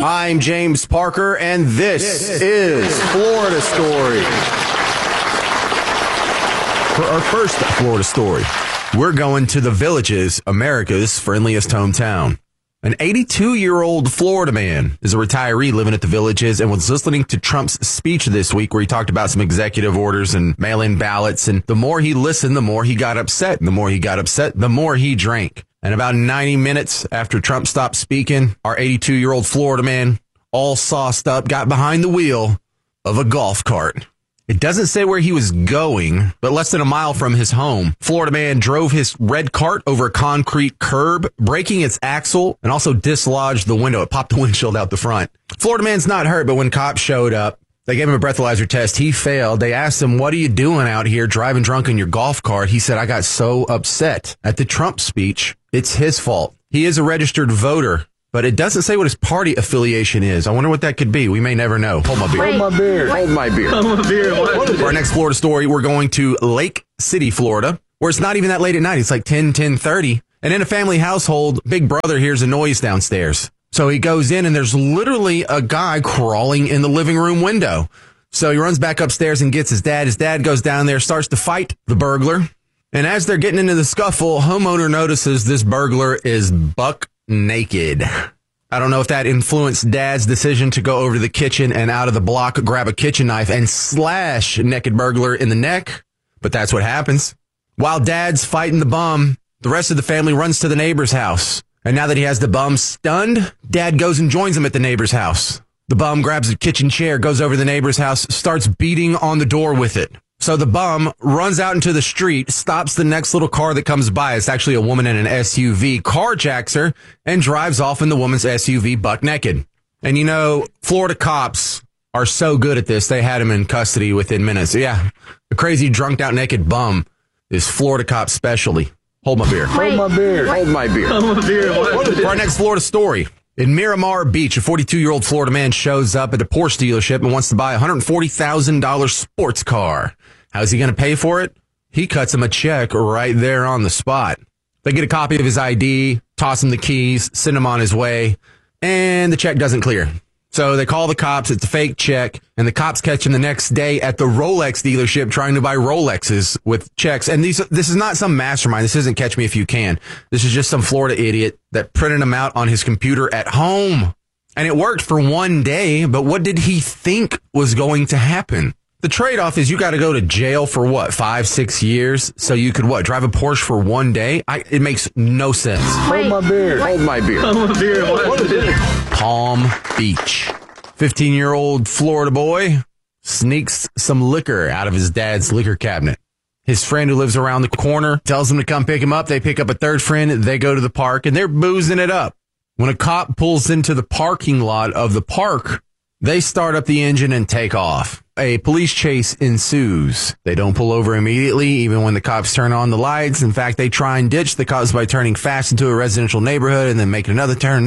I'm James Parker, and this is Florida Story. For our first Florida story, we're going to the Villages, America's friendliest hometown. An 82-year-old Florida man is a retiree living at the Villages and was listening to Trump's speech this week where he talked about some executive orders and mail-in ballots. And the more he listened, the more he got upset. And the more he got upset, the more he drank. And about 90 minutes after Trump stopped speaking, our 82-year-old Florida man, all sauced up, got behind the wheel of a golf cart. It doesn't say where he was going, but less than a mile from his home, Florida man drove his red cart over a concrete curb, breaking its axle and also dislodged the window. It popped the windshield out the front. Florida man's not hurt, but when cops showed up, they gave him a breathalyzer test. He failed. They asked him, "What are you doing out here driving drunk in your golf cart?" He said, "I got so upset at the Trump speech. It's his fault." He is a registered voter, but it doesn't say what his party affiliation is. I wonder what that could be. We may never know. Hold my beer. Hold my beer. Hold my beer. Hold my beer. For our next Florida story, we're going to Lake City, Florida, where it's not even that late at night. It's like 10:30. And in a family household, Big Brother hears a noise downstairs. So he goes in and there's literally a guy crawling in the living room window. So he runs back upstairs and gets his dad. His dad goes down there, starts to fight the burglar. And as they're getting into the scuffle, homeowner notices this burglar is buck naked. I don't know if that influenced Dad's decision to go over to the kitchen and out of the block, grab a kitchen knife and slash naked burglar in the neck. But that's what happens. While Dad's fighting the bum, the rest of the family runs to the neighbor's house. And now that he has the bum stunned, Dad goes and joins him at the neighbor's house. The bum grabs a kitchen chair, goes over to the neighbor's house, starts beating on the door with it. So the bum runs out into the street, stops the next little car that comes by. It's actually a woman in an SUV, carjacks her, and drives off in the woman's SUV buck naked. And you know, Florida cops are so good at this, they had him in custody within minutes. Yeah, a crazy drunked out naked bum is Florida cop specialty. Hold my beer. Hold my beer. Hold my beer. Hold my beer. For our next Florida story, in Miramar Beach, a 42-year-old Florida man shows up at a Porsche dealership and wants to buy a $140,000 sports car. How's he going to pay for it? He cuts him a check right there on the spot. They get a copy of his ID, toss him the keys, send him on his way, and the check doesn't clear. So they call the cops. It's a fake check, and the cops catch him the next day at the Rolex dealership trying to buy Rolexes with checks. And this is not some mastermind. This isn't Catch Me If You Can. This is just some Florida idiot that printed them out on his computer at home. And it worked for one day, but what did he think was going to happen? The trade-off is you got to go to jail for what, 5-6 years? So you could drive a Porsche for one day? It makes no sense. Hold my beer. Hold my beer. Hold my beer. Palm Beach. 15-year-old Florida boy sneaks some liquor out of his dad's liquor cabinet. His friend who lives around the corner tells him to come pick him up. They pick up a third friend. They go to the park and they're boozing it up. When a cop pulls into the parking lot of the park, they start up the engine and take off. A police chase ensues. They don't pull over immediately, even when the cops turn on the lights. In fact, they try and ditch the cops by turning fast into a residential neighborhood and then making another turn.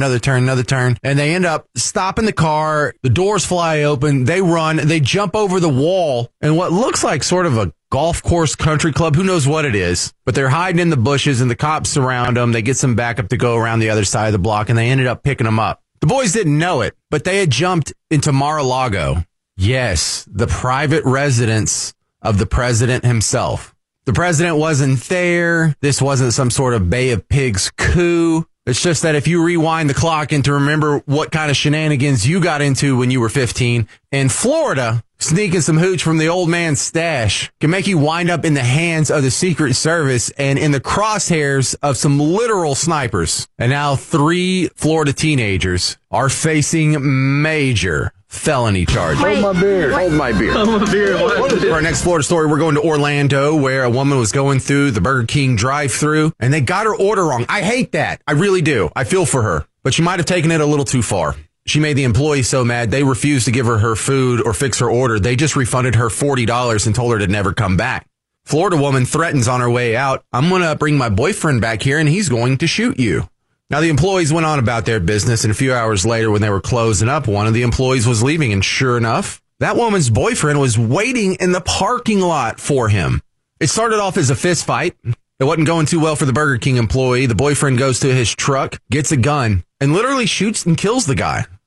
And they end up stopping the car. The doors fly open. They run. They jump over the wall and what looks like sort of a golf course country club. Who knows what it is? But they're hiding in the bushes and the cops surround them. They get some backup to go around the other side of the block and they ended up picking them up. The boys didn't know it, but they had jumped into Mar-a-Lago. Yes, the private residence of the president himself. The president wasn't there. This wasn't some sort of Bay of Pigs coup. It's just that if you rewind the clock and to remember what kind of shenanigans you got into when you were 15, in Florida, sneaking some hooch from the old man's stash can make you wind up in the hands of the Secret Service and in the crosshairs of some literal snipers. And now 3 Florida teenagers are facing major felony charges. Hold my beer. Hold my beer. Hold my beer. For our next Florida story, we're going to Orlando, where a woman was going through the Burger King drive-thru, and they got her order wrong. I hate that. I really do. I feel for her. But she might have taken it a little too far. She made the employee so mad, they refused to give her her food or fix her order. They just refunded her $40 and told her to never come back. Florida woman threatens on her way out, "I'm going to bring my boyfriend back here, and he's going to shoot you." Now, the employees went on about their business, and a few hours later, when they were closing up, one of the employees was leaving, and sure enough, that woman's boyfriend was waiting in the parking lot for him. It started off as a fist fight. It wasn't going too well for the Burger King employee. The boyfriend goes to his truck, gets a gun, and literally shoots and kills the guy.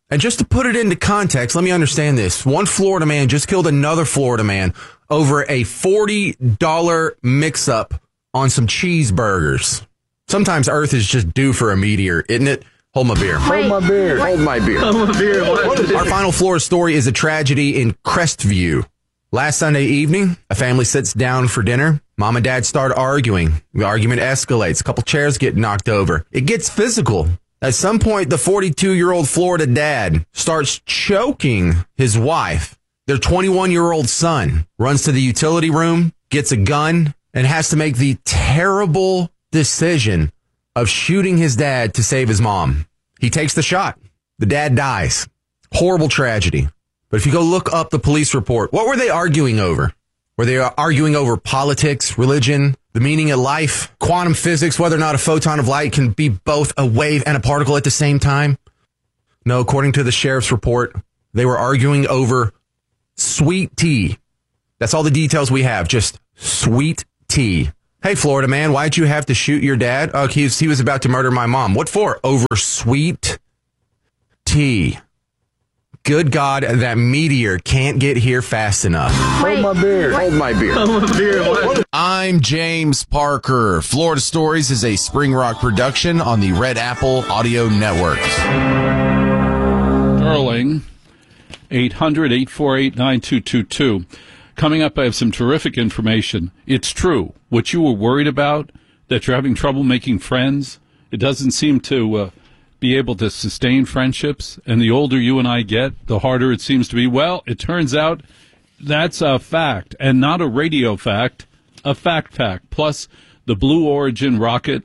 And just to put it into context, let me understand this. One Florida man just killed another Florida man over a $40 mix-up on some cheeseburgers. Sometimes Earth is just due for a meteor, isn't it? Hold my beer. Hold my beer. Hold my beer. Hold my beer. Our final Florida story is a tragedy in Crestview. Last Sunday evening, a family sits down for dinner. Mom and dad start arguing. The argument escalates. A couple chairs get knocked over. It gets physical. At some point, the 42-year-old Florida dad starts choking his wife. Their 21-year-old son runs to the utility room, gets a gun, and has to make the terrible decision of shooting his dad to save his mom. He takes the shot. The dad dies. Horrible tragedy. But if you go look up the police report, what were they arguing over? Were they arguing over politics, religion, the meaning of life, quantum physics, whether or not a photon of light can be both a wave and a particle at the same time? No, according to the sheriff's report, they were arguing over sweet tea. That's all the details we have, just sweet tea. Hey, Florida man, why'd you have to shoot your dad? Oh, he was about to murder my mom. What for? Over sweet tea. Good God, that meteor can't get here fast enough. Hold my beer. Hold my beer. Hold my beer. I'm James Parker. Florida Stories is a Spring Rock production on the Red Apple Audio Network. Sterling, 800-848-9222. Coming up, I have some terrific information. It's true. What you were worried about, that you're having trouble making friends, it doesn't seem to be able to sustain friendships. And the older you and I get, the harder it seems to be. Well, it turns out that's a fact, and not a radio fact, a fact. Plus, the Blue Origin rocket,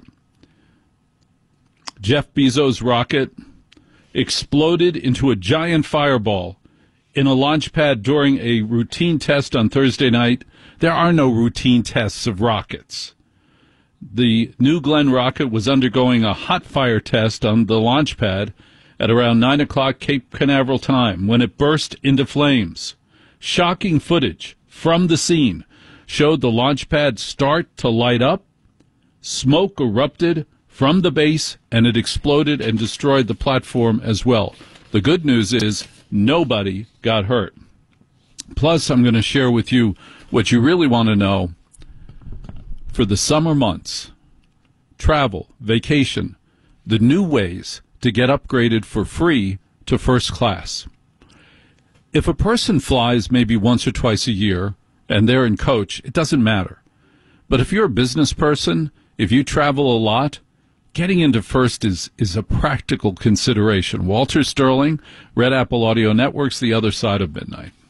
Jeff Bezos' rocket, exploded into a giant fireball in a launch pad during a routine test on Thursday night. There are no routine tests of rockets. The New Glenn rocket was undergoing a hot fire test on the launch pad at around 9 o'clock Cape Canaveral time when it burst into flames. Shocking footage from the scene showed the launch pad start to light up. Smoke erupted from the base, and it exploded and destroyed the platform as well. The good news is nobody got hurt. Plus, I'm going to share with you what you really want to know for the summer months. Travel, vacation, the new ways to get upgraded for free to first class. If a person flies maybe once or twice a year and they're in coach, it doesn't matter. But if you're a business person, if you travel a lot, getting into first is a practical consideration. Walter Sterling, Red Apple Audio Networks, The Other Side of Midnight.